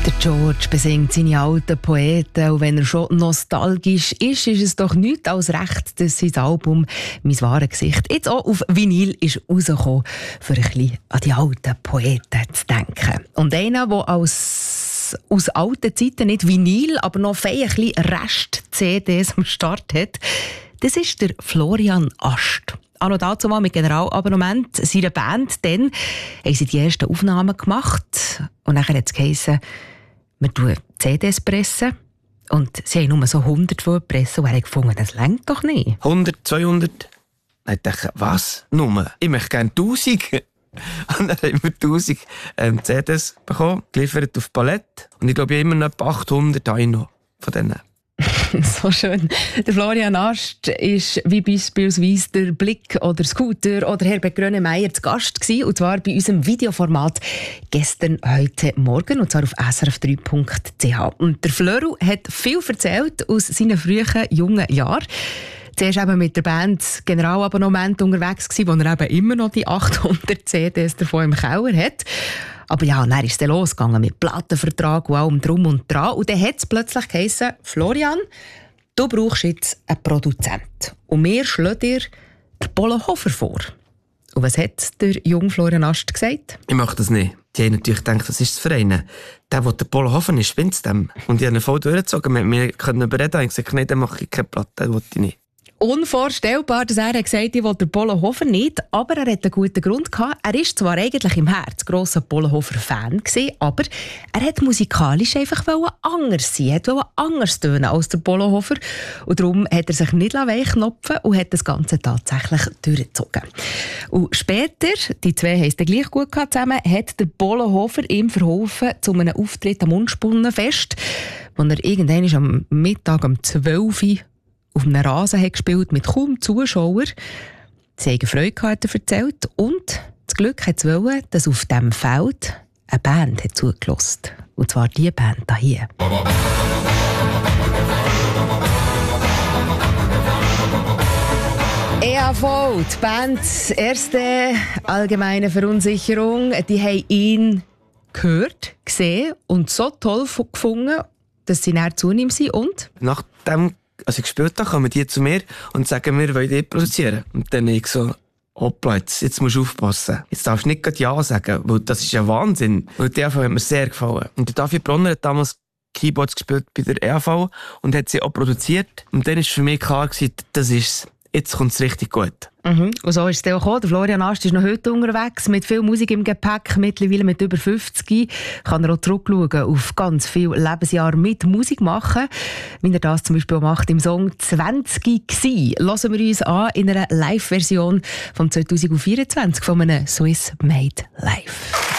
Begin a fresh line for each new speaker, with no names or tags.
Der George besingt seine alten Poeten und wenn er schon nostalgisch ist, ist es doch nichts als recht, dass sein Album «Mein wahres Gesicht» jetzt auch auf Vinyl ist rausgekommen, für ein bisschen an die alten Poeten zu denken. Und einer, der aus alten Zeiten nicht Vinyl, aber noch ein bisschen Rest-CDs am Start hat, das ist der Florian Ast. Anno dazu mal mit Generalabonnement seiner Band. Dann haben sie die ersten Aufnahmen gemacht und dann hat es geheissen, wir tun CDs pressen. Und sie haben nur so 100 pressen und er hat gefunden, das reicht doch nicht.
100, 200? Ich dachte, was? Nur? Ich möchte gerne 1000. Und dann haben wir 1000 CDs bekommen, geliefert auf Palette. Und ich glaube, immer noch etwa 800 habe ich noch von denen.
So schön. Der Florian Ast ist wie beispielsweise der Blick oder Scooter oder Herbert Grönemeyer zu Gast gewesen, und zwar bei unserem Videoformat «Gestern, heute, morgen», und zwar auf srf3.ch. Und der Flöru hat viel erzählt aus seinen frühen, jungen Jahren. Zuerst eben mit der Band Generalabonnement unterwegs gewesen, wo er eben immer noch die 800 CDs davon im Keller hat. Aber ja, dann ist es losgegangen mit Plattenvertrag und allem drum und dran. Und dann hat es plötzlich geheissen, Florian, du brauchst jetzt einen Produzent. Und wir schlagen dir den Polohofer vor. Und was hat der junge Florian Ast gesagt?
Ich mache das nicht. Die haben natürlich gedacht, das ist das Verein. Der Polohofer ist, spinnt es dem. Und die haben ihn voll durchgezogen. Wir können überreden. Ich habe gesagt, nein, dann mache ich keine Platte, das will ich nicht.
Unvorstellbar, dass er gesagt hat, ich will den Polohofer nicht, aber er hat einen guten Grund gehabt. Er ist zwar eigentlich im Herzen grosser Polohofer-Fan gewesen, aber er hat musikalisch einfach anders sein, wollte anders tönen als der Polohofer. Und darum hat er sich nicht weichknopfen und hat das Ganze tatsächlich durchgezogen. Und später, die zwei haben es dann gleich gut gehabt zusammen, hat der Polohofer ihm verholfen zu einem Auftritt am Mundspunnenfest, wo er irgendwann am Mittag um 12 Uhr auf einem Rasen hat gespielt mit kaum Zuschauern. Sie haben Freude gehabt, hat er erzählt. Und das Glück hat es wollen, dass auf diesem Feld eine Band hat zugelassen. Und zwar die Band hier. EAV, die Band «Erste allgemeine Verunsicherung», die haben ihn gehört, gesehen und so toll gefunden, dass sie näher zu ihm sind. Und?
Nachdem ich gespielt habe, kommen die zu mir und sagen, wir wollen die produzieren. Und dann ich so, hoppla, jetzt musst du aufpassen. Jetzt darfst du nicht gerade Ja sagen, weil das ist ja Wahnsinn. Weil die EAV hat mir sehr gefallen. Und der David Bronner hat damals Keyboards gespielt bei der EAV und hat sie auch produziert. Und dann war für mich klar, das ist es. Jetzt kommt es richtig gut.
Mhm. Und so ist es dann auch gekommen. Der Florian Ast ist noch heute unterwegs, mit viel Musik im Gepäck, mittlerweile mit über 50. Kann er auch zurückschauen auf ganz viele Lebensjahre mit Musik machen, wie er das zum Beispiel auch macht im Song «20 gsi». Hören wir uns an in einer Live-Version von 2024 von einem Swiss Made Live.